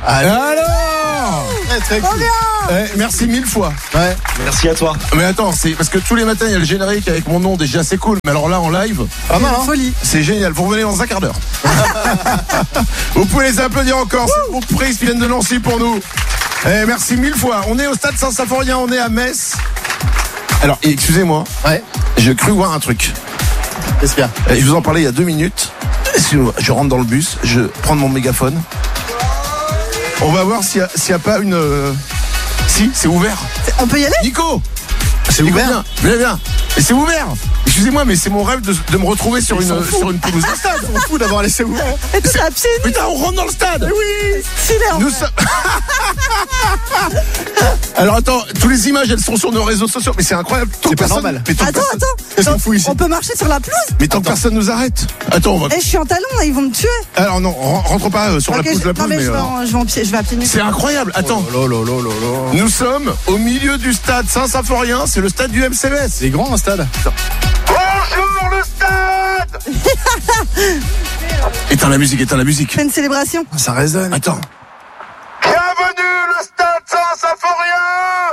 Alors Très cool. Merci 1000 fois. Ouais. Merci à toi. Mais attends, c'est parce que tous les matins il y a le générique avec mon nom, déjà c'est cool. Mais alors là en live, Pas mal, hein. Folie. c'est génial. Vous revenez dans un quart d'heure. Vous pouvez les applaudir encore. C'est le groupe Prise qui viennent de Nancy pour nous. Merci 1000 fois. On est au stade Saint-Symphorien, on est à Metz. Alors, excusez-moi, Ouais. j'ai cru voir un truc. Qu'est-ce qu'il y a? Je vous en parlais il y a 2 minutes. Je rentre dans le bus, je prends mon mégaphone. On va voir s'il y a pas une... Si, c'est ouvert. On peut y aller? Nico, C'est ouvert? Viens, viens. Et c'est ouvert. Excusez-moi, mais c'est mon rêve de me retrouver sur une pelouse de stade. On s'en fout d'avoir laissé ouvert. Et tout la piscine. Putain, on rentre dans le stade. Oui. Stylé en Nous vrai. sommes... Alors attends, toutes les images elles sont sur nos réseaux sociaux, mais c'est incroyable. Tant C'est que pas personne- normal. Mais tant que Attends, personne- Qu'est-ce qu'on attends. fout ici? On peut marcher sur la pelouse? Mais tant que personne nous arrête. Attends, on va. Je suis en talon, là, ils vont me tuer. Alors non, rentre pas sur Ok, la pelouse, non, mais mais, je vais à pied nus. c'est incroyable. Attends, Oh. nous sommes au milieu du stade Saint-Symphorien, c'est le stade du MCS. C'est grand un stade. Bonjour le stade. Éteins la musique. C'est une célébration. Ça résonne. Attends. Bienvenue le stade Saint-Symphorien.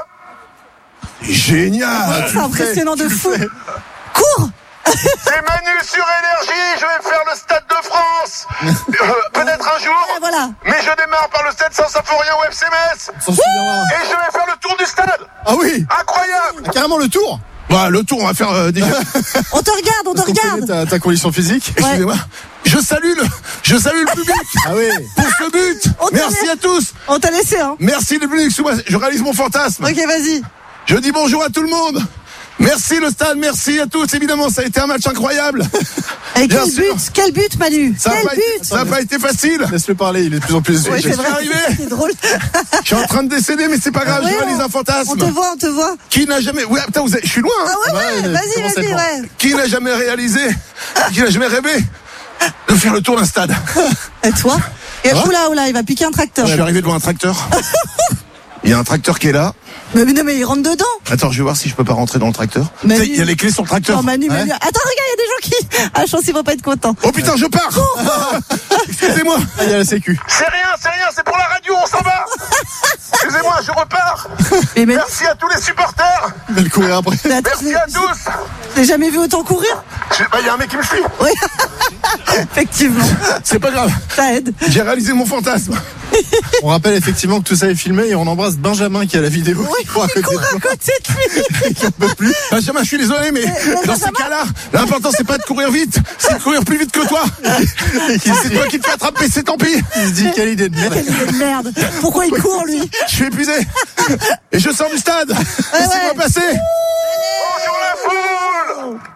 Génial. C'est impressionnant de fou. Cours. C'est Manu sur Énergie, je vais faire le stade de France. Peut-être un jour. Et voilà. Mais je démarre par le stade Saint-Symphorien au FC Metz. On s'en souviendra. Et je vais faire le tour du stade. Ah oui. Incroyable. Carrément le tour. Bah, le tour, on va faire déjà. On te regarde, on te Parce qu'on regarde. connaît ta condition physique. Excusez-moi. Je salue le public Ah oui. pour ce but. On te Merci remercie. à tous. On t'a laissé, hein. Merci le public. Excuse-moi, je réalise mon fantasme. Ok, vas-y. Je dis bonjour à tout le monde. Merci le stade, merci à tous. Évidemment, ça a été un match incroyable. Et Bien quel sûr. but, Manu? Ça Quel n'a but? pas été facile. Laisse-le parler, il est de plus en plus. Ouais, je c'est suis vrai. arrivé. C'est drôle. Je suis en train de décéder, mais c'est pas grave, Ouais, je réalise un fantasme. On te voit. Qui n'a jamais... Ouais, putain, je suis loin. Hein. Ah ouais, Ouais, vas-y, comment ça vas-y, prend ouais. Qui n'a jamais réalisé, qui n'a jamais rêvé de faire le tour d'un stade. Et toi? Et oula, il va piquer un tracteur. Je suis arrivé devant un tracteur. Il y a un tracteur qui est là. Mais non, mais il rentre dedans. Attends, je vais voir si je peux pas rentrer dans le tracteur. Manu. Il y a les clés sur le tracteur. Non, Manu. Ouais. Attends, regarde, il y a des gens qui... Ah, je pense qu'ils vont pas être contents. Oh putain, je pars. Excusez-moi. Ah, il y a la sécu. C'est rien, c'est pour la radio, on s'en va. Excusez-moi, je repars. Mais Manu, Merci à tous les supporters. Il va le courir après. mais attends, Merci à tous. je l'ai jamais vu autant courir. Il y a un mec qui me suit. Oui, effectivement, C'est pas grave. ça aide. J'ai réalisé mon fantasme. On rappelle effectivement que tout ça est filmé et on embrasse Benjamin qui a la vidéo. Oui, qui court à il côté court à de côté de lui. qui en peut plus. Benjamin, je suis désolé, mais dans ces cas-là, l'important c'est pas de courir vite, c'est de courir plus vite que toi. Et qui C'est toi qui te fais attraper, c'est tant pis. se dit quelle idée de merde. Quelle idée de merde. Pourquoi il court, lui? Je suis épuisé. Et je sors du stade. Laissez-moi passer. Bonjour la foule.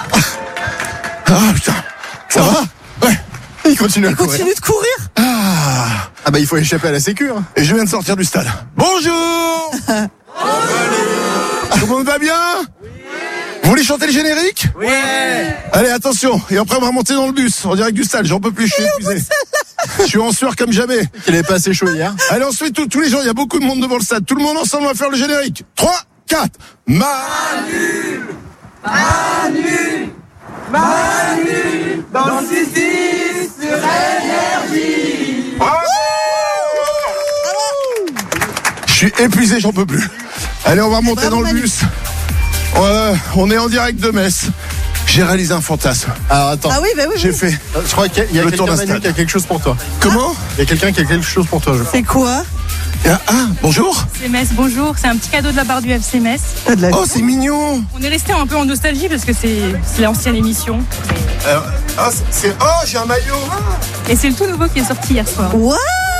Ah putain. Ça va? Ouais. Il continue à courir. Continue de courir. Ah bah il faut échapper à la sécu. Hein. Et je viens de sortir du stade. Bonjour. Tout le monde va bien? Vous voulez chanter le générique? Oui. Allez, attention. Et après, on va monter dans le bus. En direct du stade. J'en peux plus, je suis épuisé. Je suis en sueur comme jamais. Il avait pas assez chaud hier. Allez, ensuite, tous les gens, il y a beaucoup de monde devant le stade. Tout le monde ensemble, on va faire le générique. 3, 4. Manu. Dans le 6 sur Énergie. Bravo. Je suis épuisé, j'en peux plus. Allez, on va monter Bravo, dans le Manu. bus. On est en direct de Metz. J'ai réalisé un fantasme. Alors attends. Ah oui, bah oui. J'ai oui. fait. Je crois qu'il y a Le tour quelqu'un d'un Manu stade. qui a quelque chose pour toi. Comment? Il y a quelqu'un qui a quelque chose pour toi, je crois. C'est quoi? Bonjour. FC Metz, bonjour. C'est un petit cadeau de la part du FC Metz. T'as de la... Oh, c'est mignon. On est resté un peu en nostalgie parce que c'est l'ancienne émission. J'ai un maillot. Et c'est le tout nouveau qui est sorti hier soir. Waouh!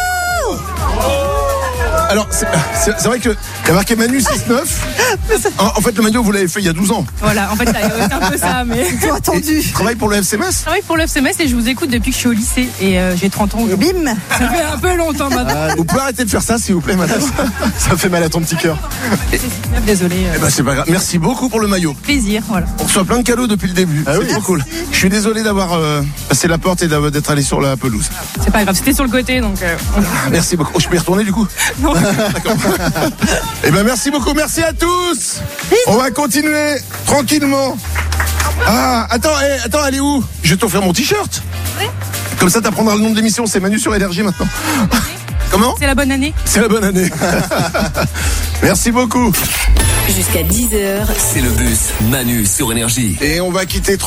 Alors, c'est vrai que il y a marqué Manu 6-9. En fait, le maillot, vous l'avez fait il y a 12 ans. Voilà, en fait, c'est un peu ça. Mais Ils t'ont attendu. Tu travailles pour le FC Metz? je travaille pour le FC Metz et je vous écoute depuis que je suis au lycée. Et j'ai 30 ans Et aujourd'hui. bim! Ça fait un peu longtemps maintenant. Vous pouvez arrêter de faire ça, s'il vous plaît, madame? Ça fait mal à ton petit cœur. Désolé. Eh ben, c'est pas grave. Merci beaucoup pour le maillot. Plaisir, voilà. On reçoit plein de cadeaux depuis le début. Ah C'est oui. trop cool. Je suis désolé d'avoir passé la porte et d'être allé sur la pelouse. C'est pas grave, c'était sur le côté donc. Merci beaucoup. Oh, je peux y retourner du coup? Non. D'accord. Eh ben, merci beaucoup. Merci à tous. On va continuer tranquillement. Ah, attends, elle est où? Je vais t'offrir mon t-shirt. Oui. Comme ça, t'apprendras le nom de l'émission. C'est Manu sur Énergie maintenant. Comment ? C'est la bonne année. C'est la bonne année. Merci beaucoup. Jusqu'à 10h. C'est le bus Manu sur Énergie. Et on va quitter